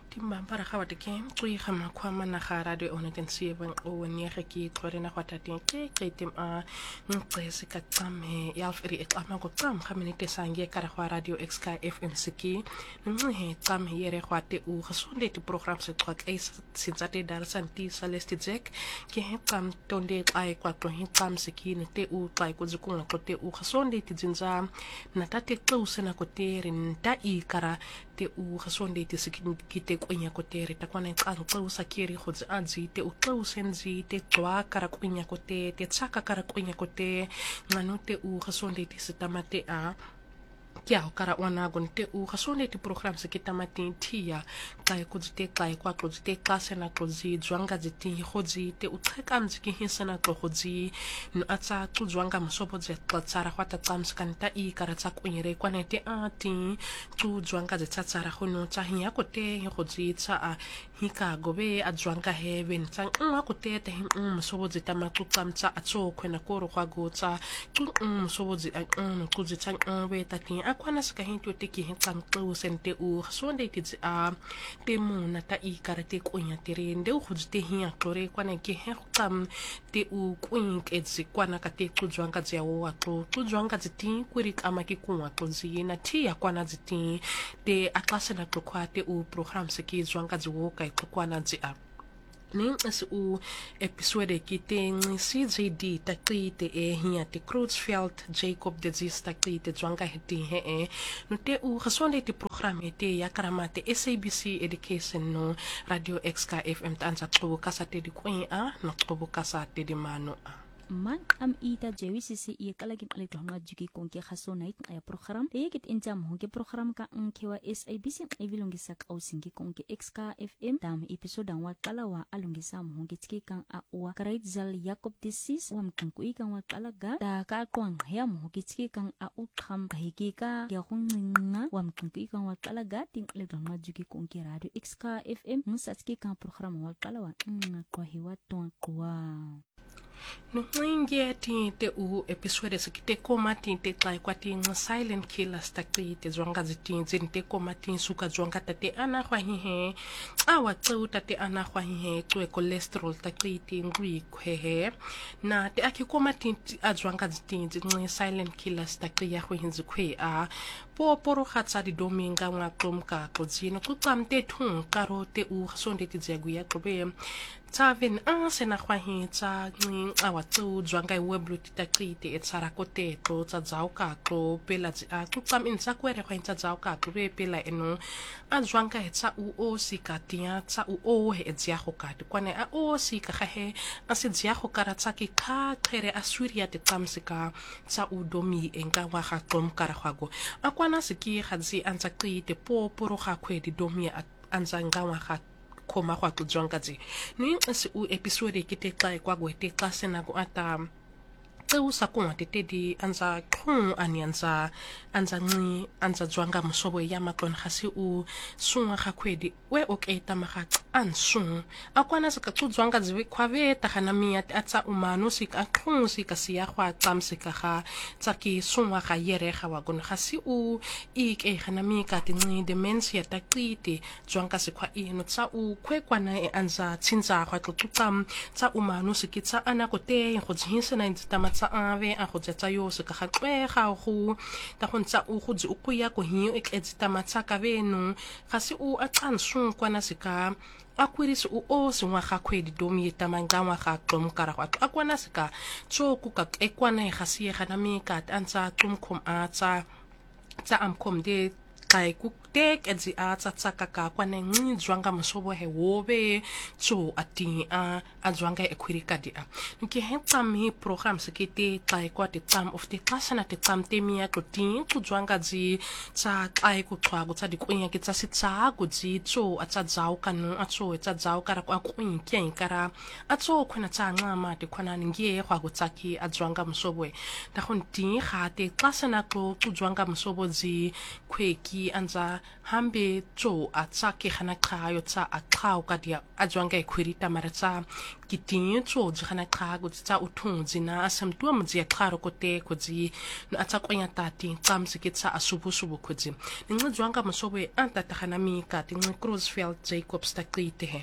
Timbambara khawati ke tsui khama khwama na radio ona tensie ban o nege ki tlore na khwata ke tim a nqesi ka tsame yalfri eklama ko tsam khaminite sange kara khwa radio xk fm siki nqhe tsame yere khwate u khasonde ti program se twak es sinzate dar santi salesti zek ke he tsam tonde ai kwa to he tsam siki ne te u tsai ko zikunga ko te u khasonde ti zinza na tate tlose na ko te rin ta I kara te u khasonde ti siki ki te kunya ko te rita kwana tsang tlose kiri khudzi anzi te u tlose nzi te twa kara kunya ko te tsaka kara kunya ko te ngano te u khasonde ti sitamate a kia ho kara wana gon te u khasonde ti program se kitamati tia kai kudzite kai kwa kudzite klase na kudzi zwanga ziti khodzi te u tsekam ziki hisana to khodzi no atsa tu zwanga msobo ze tsatsara khwata tsams kanta I kara tsa kunyere kwana te ati tu zwanga ze tsatsara khono tsa hiya ko te khodzi tsa a hika gobe a zwanga heaven tsang ko te te msobo ze tamatu tsamtsa atso khwena koro kwa go tsa tu msobo ze kudzi tsang we tati akwana sika hinto te ki hinkam tlo sente u sonde ti a te mona ta I karate kunya tirende u khujte hiya klore kwana ki hinkam te u kwink etsi kwana ka te tujwanga zia wa tlo tujwanga ziti kwiri kama ki kunwa tonzi na ti ya kwana ziti te aklase na kwa te u program siki zwanga ziwo kai kwana zia ning as u episode ki te CJD takli te hiya te Creutzfeldt Jacob disease takli te zwanga heti he no te u gesonde te programme te yakarama te SABC education no radio xk fm tanza tlobo kasa te di kwen a no tlobo kasa te di mano a man am ita JWCC kalagin alitlonga juki konke khasonait ay program te yekit injam honke program ka nkewa SABC evilongisa ka ausingi konke xk fm tam episode wa kalawa alongisa honke tiki kan a wa Creutzfeldt Jacob disease wam kanku ikan wa kalaga da ka kwang ya honke tiki kan a ukham kahikika ya khunninga wam kanku ikan wa kalaga tin alitlonga juki konke radio xk fm musatki kan program wa kalawa kwa hiwa ton kwa Nunge te u episode se kite koma te tlai kwa silent killers takli te zwanga zitin te koma suka zwanga tate ana kwa hihe awa tseu tate ana kwa hihe tue cholesterol takli te ngui kwehe na te aki koma a zwanga zitin silent killers takli ya hinzi kwe a poro khatsa di dominga nga klomka kodzino kutamte thun karo te u sonde te zeguya klobe Tavin sena kwa hinta ngin awatu zwanga weblu titaklite etsara kote to tsauka ko pela a tutam insa kwere kwa hinta tsauka ko pela eno a zwanga etsa u o sikatia tsa u o he etsia hokati kwane a o sika he asidsia hokara tsaki ka khere asuria te tsamsika tsa u domi enga wa ga tom kara khwago akwana siki khadzi antsakite poro ga khwedi domi anzanga wa ga koma kwa tujwangazi ni si u episode kite klai kwa gwete klase na go ata teu sakuma te di anza khun ani anza zwanga msobo ya makon khasi u sunga khakwedi we okay tamaka ansun akwana saka tujwanga ziwe kwave takana mia atsa umano sika khun sika siya khwa tsamsika kha tsaki sunga kha yere kha wagon khasi u ike khana mi ka tingi dementia taklite zwanga sikwa ino tsa u kwekwana e anza tsinza khwa tlutsam tsa umano sikitsa ana kote khodzhinsa na intama tsa ave a go tsa yo se ka ga go ta go ntsa o go dzi o kuya ko hiyo e etsa matsaka beno ga se o a tsansu kwana se ka akwirisi u o se ngwa ga khwedi domi eta manga ngwa ga tlomkara go akwana se ka tsoku ka ekwana ga se ga na me ka antsa tlomkhom a tsa amkhom de kai kuktek edzi a tsatsaka ka kwane ngi zwanga msobo he wobe tso ati a zwanga ekwirika dia nki hetsa mi program sekete kai kwa te tam of the class na te tam temia to tin ku zwanga zi tsa kai ku twa go tsa dikunya ke tsa sitsa go zi tso atsa dzau kanu atso etsa dzau kara kwa kunya ke kara atso khona tsa ngama te khona ngie kwa go tsaki a zwanga msobo ta khon tin ga te class na ku zwanga msobo zi kweki ki anza hambe cho atsa ke khana khayo tsa akhao ka dia ajwanga ikhwirita mara tsa kitinye cho jkhana khago tsa uthunzi na asamtua mzi akharo kote kodzi no atsa kwanya tati tsamsi ke tsa asubusubu kodzi ninqijwanga msobe antata khana mika tinqi Crossfield Jacobs taqite he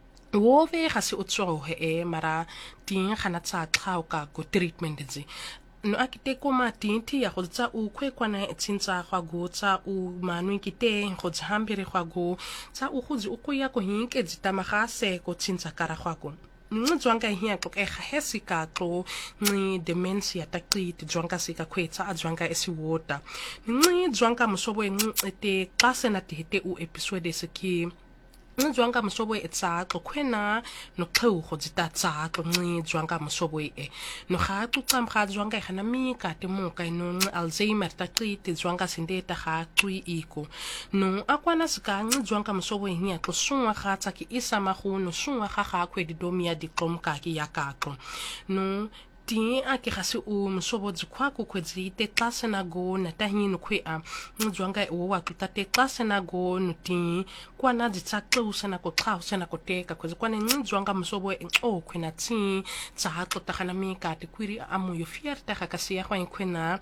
wove ga se utsohe mara ting khana tsa khao ka go treatment zi no akiteko matinti ya go tsa u kwekwana etsinza gwa go tsa u manwe kite go tsambire gwa go tsa u khudzi u kuya ko hinke dzitamaga se ko tsinza kara gwa go nqijwanga hiya ko ke hesika to nqi dementia taqiti jwanga sika kwetsa ajwanga esiwota nqijwanga msobo nqete xase na tihete u episode seki nqijwanga msobo etsa xo khwena no xhugo dzitatsa xo nqijwanga msobo no ga xuxa mga jwanga gana mika te moka no Alzheimer taqiti jwanga sindeta ga xui iko no akwana sika nqijwanga msobo hiya xo sunwa ga tsa ki isa magu no sunwa ga khwedi domia di xomka ki yakaqo no ti ake gase o msobo dzikwa ku kwedzi te class na go na tahini kwe a ngjwanga o wa tutate class na go no ti kwana dzitsaqo na ko xausa na ko teka kwedzi kwana ngjwanga msobo o kwena ti tsa hatlo tagana mika te kwiri amu yo fierta ga kasi ya kwa kwena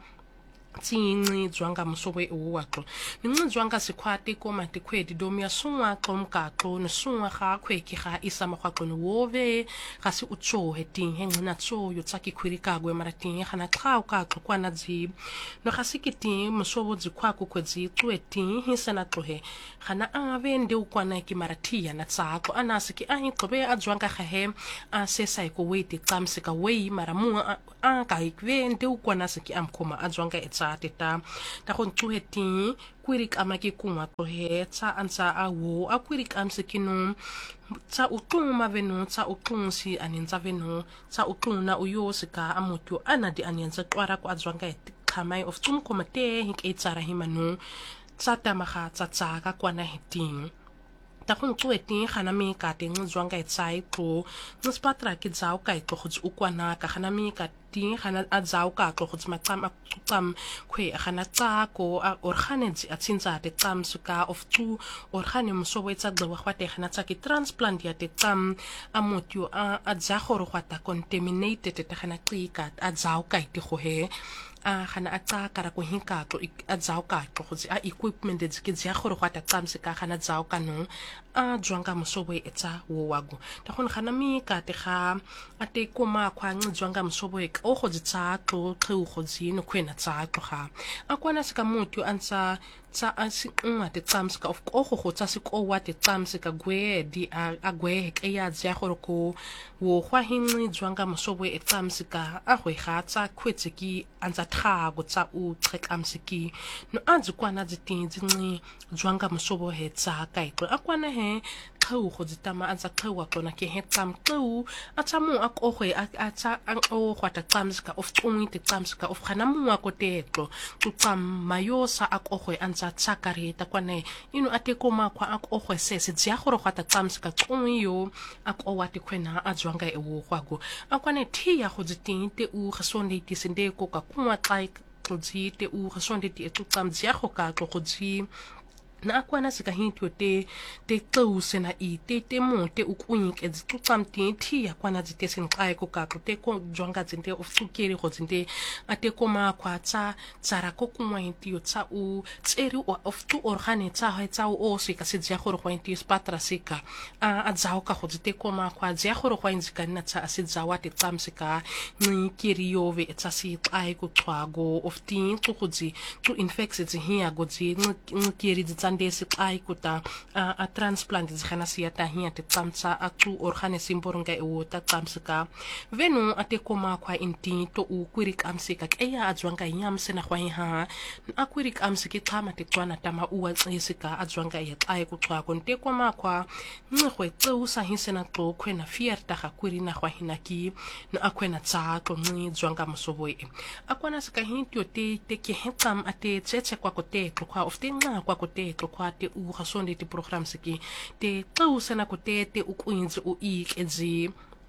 tingi zwanga msobe uwaqo ninqijwanga sikhwate koma tekhwedi domia sunwa xomkaxo nesunwa ga khweki ga isama khwaqo no wove ga si utso heting hengina tso yo tsaki khwirika gwe marating gana xaw ka xokwana dzi no ga sikiti msobo dzikhwako kwedzi xweti hisana tlohe gana ave nde ukwana ki marathia na tsaqo anasiki a hiqobe a zwanga ga he a sesa ko weti xamsika wei maramu a ka ikwe nde ukwana siki amkhoma a zwanga teta ta go ntsuheti kwirik amaki kuma to he tsa ansa a wo a kwirik amsikino tsa utluma veno tsa utlunsi aninza veno tsa utluna uyo sika amotyo anadi anyenza twara ko adzwanga khamai of tsum komate hik etsara himanu tsa tamaga tsa tsaka kwana heting ta go ntsuheti gana me ka teng zwanga etsai tlo nspatra ke tsao ka itlo go ukwana ka gana me ka gana adzao ka tlo go tsama tsam khwe gana tsa ko organezi atsinza te tsam suka of tu organe msobo etsa gwa khwate gana tsa ki transplant ya te tsam amotyo adza gore khwata contaminated te gana qika adzao ka ite go he gana atsa kara ko hinka tlo adzao ka tlo go a equipment ke dzia gore khwata tsam se ka gana dzao ka no a zwanga msobo etsa wo wago ta go gana mi ka te ga ate koma khwa zwanga msobo o go ditsa tlo go dzino khwena tsa tlo ga akwana sika motho antsa tsa asi te tsamsika of go tsa se ko wa te tsamsika gwe di a gwe ke ya dzia gore ko wo khwa hinni zwanga msobo e tsamsika a go ga tsa khwetseki antsa tha go tsa u tsekamsiki no adzikwana dzitinzi zwanga msobo he tsa ka itlo akwana he xewu go ditama antsa xewa xona ke he tsam xewu atsamu akogwe atsa o khwata tsamsika of tsumite tsamsika of khana mu akotetlo tsam mayosa akogwe antsa tsakareta kwane ino atekoma kwa akogwe sese dzia gore khwata tsamsika tsumiyo akowate khwena adzwanga ewo khwago akwane thiya go ditinte u gesonde tisinde ko ka kuma xai tsodzite u gesonde ti tsam dzia go ka go dzi na akwana sika hintyo te xewuse na te monte ukunyike dzixamti thiya kwana dzite sinqaye ko ka te ko jwanga dzinte of tsukeri go dzinte ate koma kwa tsa tsara ko kumwa intio tsa u tseri of tu organe tsa ha tsa o sika se dzia gore go intio spatra sika a dzao ka go dzite koma kwa dzia gore go inzika nna tsa se dzawa te tsamsika ni kiriove tsa si xaye ko xwago of tin tsukudzi tu infects hiya go dzi nkiri ndesi xai kuta a transplant zigana siyata hiya te tsamsa a tu organe simboronga ewo ta tsamsika venu ate koma kwa inti to u kwirik amsika eya adzwanga nyamse na kwa ha a kwirik amsiki xama te tswana tama u watsisika adzwanga ya xai ku xwa konte koma kwa ngxwe tseusa hisena xo khwena fierta ga kwiri na kwa hinaki no akwena tsa xo ngi dzwanga msoboe akwana sika hintyo te ke hetsam ate tsetse kwa kote kwa of te nga kwa kote kwate u gasonde te program siki te xewuse na ko te ukwinzi u ikezi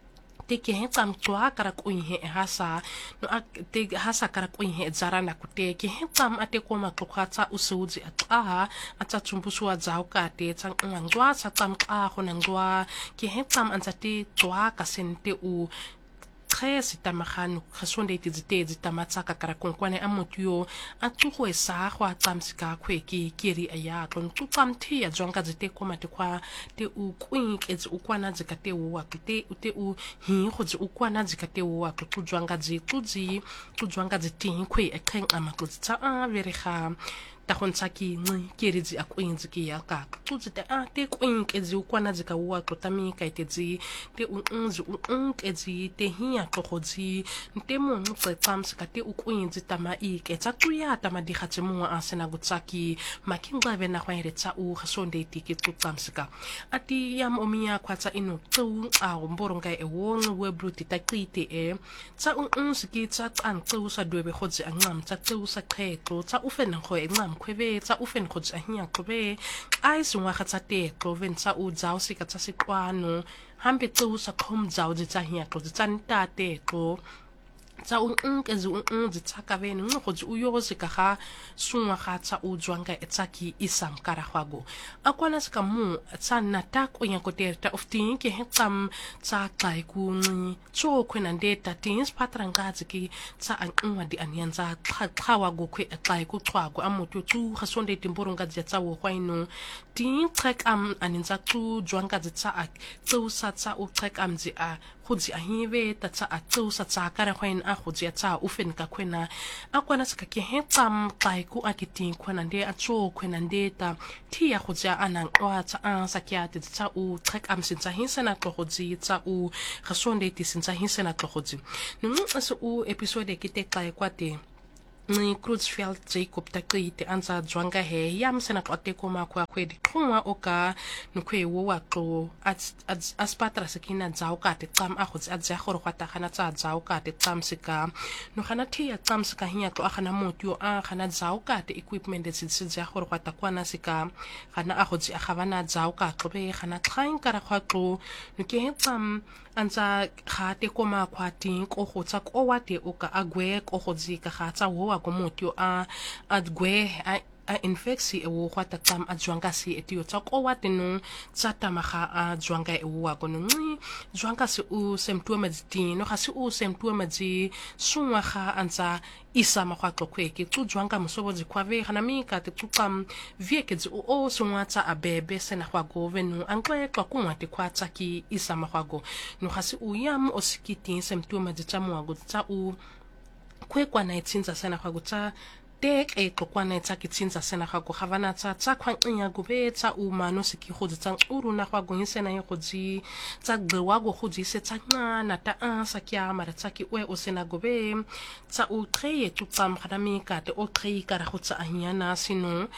te ke he tsam tswa kara kuinhe hasa no te hasa kara kuinhe zarana kute ke he tsam ate koma tlokhatsa usuzi atla atsa tsumbusu adzao ka te tsang ngwa sa tsam ka hona ngwa ke he tsam antsate tswa ka sente u tres tamagano gesonde te tamatsa ka kara konkwane a motio a tsugo esa go a tsamsika khweki kiri aya tlon tsamthi ya jonga zite koma te kwa te u kwink ets u kwana zikate wa te u hi go zi u kwana zikate wa tlu jonga zi tlu jonga ziti khwe ekeng amatlutsa a veriga ta gontsaki nci kiri zi akwinzi ki ya ka tlutsite a te kwink ezi u kwana zika wa tlotami ka itezi te u nzi u nkezi te hiya tlogodzi nte mo ntse tsamsika te u kwinzi tama ike tsa tuya tama di khatse mo a sena gutsaki makinga vena kwa iretsa u gesonde tiki tsamsika ati yam omia kwatsa ino tsu a mboronga e wong webruti ta qite e tsa u nsiki tsa tsan tsu sa dwebe khodzi angam tsa tsu sa qhetlo tsa u fena kho e ngam khwebe tsa u fen khodzi ahiya khobe ai sungwa khatsa te kloven tsa u dzao sika tsa sikwano hambe tsu sa khom dzao tsa hiya klo tsa ntate klo tsa u nkezi u nzitsaka veni ngogodzi u yosika ga sungwa ga tsa u zwanga etsaki isam karagwago akwana sika mu tsa natak o yankoterta of tinki hetsam tsa xai ku nci tso khwena ndeta tins patrangazi ki tsa anqwa di anyanza xawa go khwe xai ku xwago amoto tsu gasonde timboronga tsa wo khwaino tin trek aninza tsu zwanga tsa ak tsu sa tsa u trek amzi a khudzi ahive tatsa a tsu sa tsa kara khwain a khudzi tsa u fen ka khwena akwana sika ki hetsam xai ku akitin khwena nde a tso khwena ndeta thi ya khudzi anang wa tsa a sakya tsa u trek amsinza hinsena tlogodzi tsa u gasonde tisinza hinsena tlogodzi nungasa u episode kite xai kwate ni Creutzfeldt Jacob takrite anza zwanga he yam sena kwate koma kwa kwedi khunwa oka nukwe wo waklo aspatra sakina dzao ka te tsam a khotsi adzya khoro kwata khana tsa dzao ka te tsam sika no khana thia tsam sika hiya to khana motio a khana dzao ka te equipment tsitsya khoro kwata kwana sika khana a khotsi a khavana dzao ka tlobe khana tlain kara khwatlo nuke tsam anza khate koma khwati ko khotsa ko wate oka agwe ko khotsi ka khatsa wo ko motio a adgwe a infeksi e wo kwata tsam a zwanga si etio tsa ko wate no tsa tamaga a zwanga e wo ko no nci zwanga se u symptome di no ga se u symptome di sunwa ga anza isa makhwatlo kweke tsu zwanga mosobo di kwave hana mika te tsukam vieke di o sunwa tsa abebe sena khwago venu angwe kwa kunwa te kwatsa ki isa makhwago no ga se u yam o sikiti symptome di tsa mwago tsa u kwekwa na itsinza sena khwago tsa tek e tlokwana tsa kitsinza sena ga go gavana tsa khwanya go be tsa u mano se ki go tsa uruna ga go hisena ye go tsi tsa gwa go go se tsa na ta a sa kya mara tsa ki we o sena go be tsa u treye tsam ga mi ka te o treye ka ra go tsa anyana sino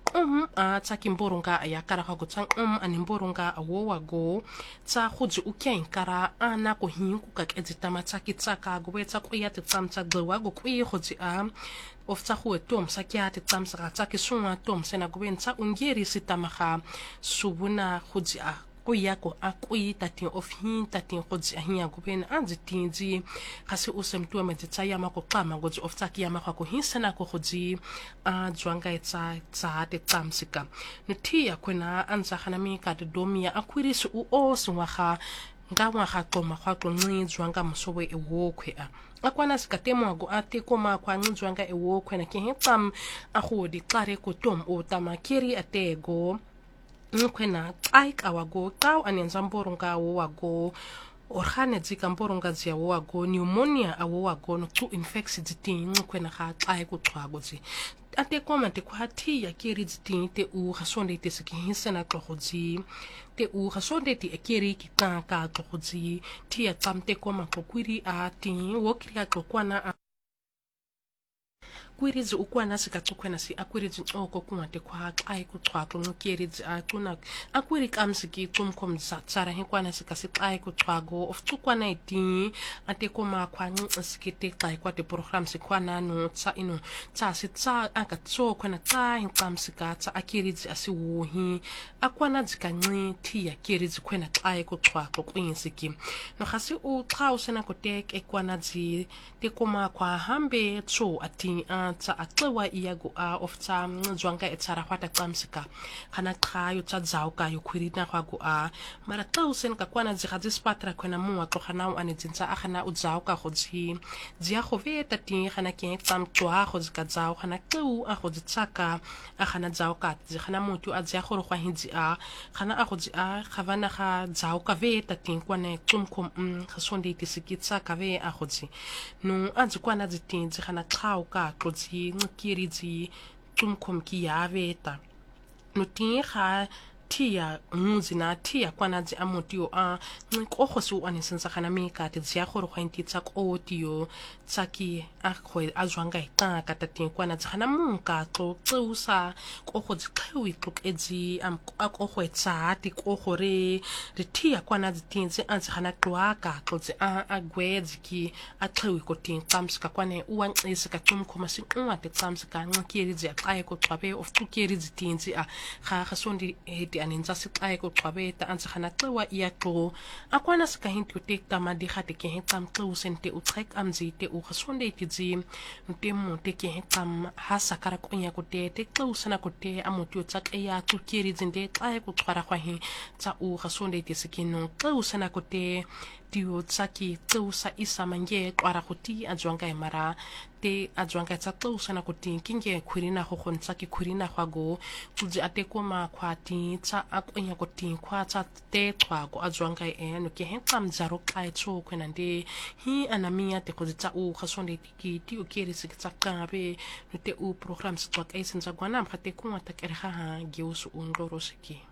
a tsa kimboronga ya kara ga go tsang animboronga a wo wa go tsa khudzi u kya inkara ana ko hinku ka kedzita matsaki tsa ka go betsa ko ya te tsam tsa gwa go kwi khudzi a of tsa khu tom sa kya te tsam sa tsa ki sunga tom sena go bentsa ungeri sitamaga subuna khudzi a ko ya ko a kwi tati of hin tati khudzi a hiya go ben anzi tinzi kasi u semtu me tsa ya ma ko qama go of tsa ki ya ma ko hinsena ko khudzi a zwanga tsa te tsamsika nutia kwena anza khana mi ka de domia akwirisu u o sinwaga ngawa ga qoma ga qonqi zwanga mosobo e wo khwe a akwana sikatemo go ate koma kwa nzwanga e wo khwe na ke hetsam a go di xare ko tom o tamakiri atego nkwena xaika wago qaw anenza mboronga wo wago orhane dzika mboronga dzia wo wago pneumonia awo wago no tu infects dzitin nkwena ga xai ku xwago dzi ate koma te khwathi ya kiri dzitin te u gasonde te se ke hisena tlogodzi te u gasonde te ekiri ki ka tlogodzi ti ya tsamte koma kokwiri a ti wo kria tlokwana kwirizi ukwana sikachukwena si akwirizi oko kungathi kwa xa ikuchwaqo nqukerizi acuna akwiri kamsiki cumkom tsara hinkwana sikasixaye kuchwago of chukwana iti ate koma kwa nqisikite xa kwate program sikwana no tsa ino tsa sitsa akatso kwana tsa hinkamsika tsa akerizi asiwuhi akwana zikanci thiya kerizi kwena xa kuchwaqo kwinsiki no khasi u xa usena kotek ekwana zi te koma kwa hambe tso ati tsa axewa iyago of tsa zwanga etsara hwata xamsika khana qayo tsa dzauka yokhwirina hwago mara xa usena kakwana zigadzi spatra kwena muwa xogana u anetsinza akhana u dzauka godzi dzia khoveta ti khana ke tsam twa go zika dzau khana qeu a go tsaka akhana dzauka zikhana mutu a dzia khoro khwa hindzi khana a godzi khavana kha dzauka veta ti kwana cumkom khasonde tisikitsa kave a godzi no adzikwana dzitinzi khana xauka xodzi nqikirizi cumkom ki yaveta no ti kha tia muzina tia kwana dzi amotio nqogo su anisenza khana meka te dzia khoro khwenti tsa kotio tsaki khwe azwanga ita katati kwana dzana munka xeusa kogo dzixewi xokezi akogo etsa ti kogore re tia kwana dzitinzi anzana xwaka xodzi agwedziki axewi kotin xamsika kwane uwanxisi ka xumkhoma sinqwa te xamsika nqikeri dzi axaye ko xwabe of xukeri dzitinzi kha sondi heti aninza sixaye ko xwabeta anzana xewa iyaxo akwana sika hinti utekta madi khate ke hexam xeusente uxek amzite ukhasonde tidzi ntemo teke hexam hasakara konya kote te xeusana kote amotio tsak eya xukeri dzinde xaye ko xwara khwahi tsa ukhasonde tisikino xeusana kote dio tsaki xeusa isamange qwara khoti adzwanga emara te adzwanga tsa xeusana kote kinge khurina go gontsa ke khurina khwago tudzi atekoma khwati tsa akonya kote khwa tsa te xwako adzwanga no ke hexam dzaro xaitso kwenande hi anamia te khotsa u khasonde tikiti ukeri sikitsa qabe no te u program sixwaka isenza gwana mkhate kunga takerha ha geusu undoro siki